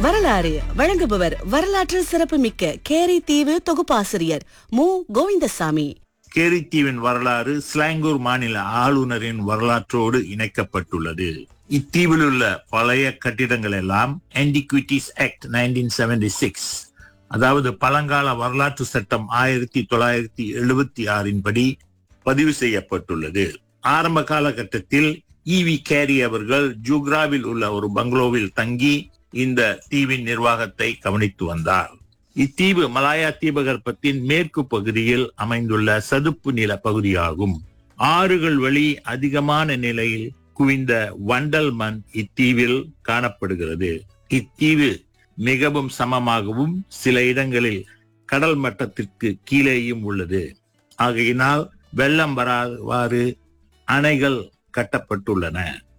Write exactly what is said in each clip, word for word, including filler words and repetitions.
வரலாறு வழங்குபவர் வரலாற்று சிறப்புமிக்க கேரி தீவு தொகுப்பாசிரியர் மு கோவிந்தசாமி. கேரி தீவின் வரலாறு ஸ்லாங்கூர் மாநில ஆளுநரின் வரலாற்றோடு இணைக்கப்பட்டுள்ளது. இத்தீவில் உள்ள பழைய கட்டிடங்கள் எல்லாம் ஆன்டிக்விட்டிஸ் ஆக்ட் நைன்டீன் செவன்டி சிக்ஸ், அதாவது பழங்கால வரலாற்று சட்டம் ஆயிரத்தி தொள்ளாயிரத்தி எழுபத்தி ஆறின் படி பதிவு செய்யப்பட்டுள்ளது. ஆரம்ப காலகட்டத்தில் ஈவி கேரி அவர்கள் ஜூக்ராவில் உள்ள ஒரு பங்களோவில் தங்கி இந்த தீவின் நிர்வாகத்தை கவனித்து வந்தார். இத்தீவு மலாயா தீபகற்பத்தின் மேற்கு பகுதியில் அமைந்துள்ள சதுப்பு நில பகுதியாகும். ஆறுகள் வழி அதிகமான நிலையில் குவிந்த வண்டல் மண் இத்தீவில் காணப்படுகிறது. இத்தீவு மிகவும் சமமாகவும் சில இடங்களில் கடல் மட்டத்திற்கு கீழேயும் உள்ளது. ஆகையினால் வெள்ளம் வராவாறு அணைகள் கட்டப்பட்டுள்ளன.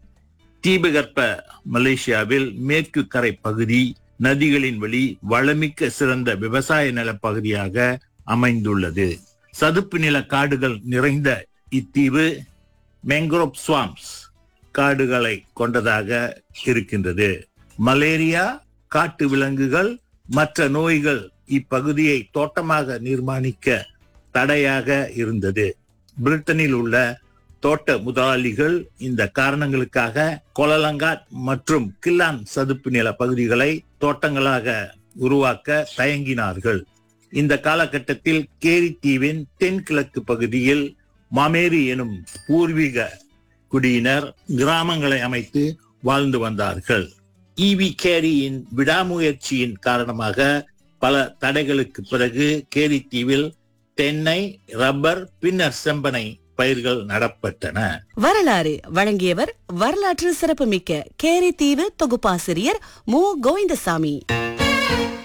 தீபகற்ப மலேசியாவில் மேற்கு கரை பகுதி நதிகளின் வழி வளமிக்க சிறந்த விவசாய நிலப்பகுதியாக அமைந்துள்ளது. சதுப்பு நில காடுகள் நிறைந்த இத்தீவு மேங்க்ரோவ் ஸ்வாம்ஸ் காடுகளை கொண்டதாக இருக்கின்றது. மலேரியா, காட்டு விலங்குகள், மற்ற நோய்கள் இப்பகுதியை தோட்டமாக நிர்மாணிக்க தடையாக இருந்தது. பிரிட்டனில் உள்ள தோட்ட முதலாளிகள் இந்த காரணங்களுக்காக கோலலங்காட் மற்றும் கில்லான் சதுப்பு நில பகுதிகளை தோட்டங்களாக உருவாக்க தயங்கினார்கள். இந்த காலகட்டத்தில் கேரி தீவின் தென்கிழக்கு பகுதியில் மாமேரி எனும் பூர்வீக குடியினர் கிராமங்களை அமைத்து வாழ்ந்து வந்தார்கள். ஈவி கேரியின் விடாமுயற்சியின் காரணமாக பல தடைகளுக்கு பிறகு கேரி தீவில் தென்னை, ரப்பர், பின்னர் செம்பனை பயிர்கள் நடப்பட்டன. வரலாறு வழங்கியவர் வரலாற்று சிறப்புமிக்க கேரி தீவு தொகுப்பாசிரியர் மு கோவிந்தசாமி.